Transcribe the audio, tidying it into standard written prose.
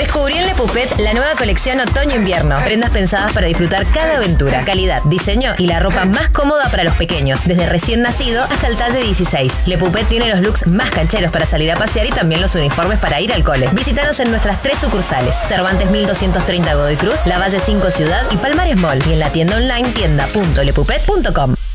Descubrí en Le Puppet la nueva colección otoño-invierno. Prendas pensadas para disfrutar cada aventura. Calidad, diseño y la ropa más cómoda para los pequeños, desde recién nacido hasta el talle 16. Le Puppet tiene los looks más cancheros para salir a pasear y también los uniformes para ir al cole. Visítanos en nuestras 3 sucursales: Cervantes 1230 Godoy Cruz, Lavalle 5 Ciudad y Palmares Mall. Y en la tienda online tienda.lepuppet.com.